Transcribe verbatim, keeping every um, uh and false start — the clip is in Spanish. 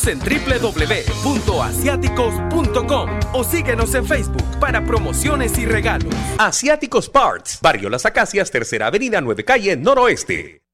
En doble u doble u doble u punto asiáticos punto com o síguenos en Facebook para promociones y regalos. Asiáticos Parts, Barrio Las Acacias, Tercera Avenida, nueve Calle, Noroeste.